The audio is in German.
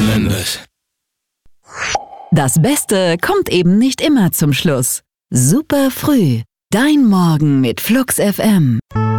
Melendez. Das Beste kommt eben nicht immer zum Schluss. Super früh. Dein Morgen mit Flux FM.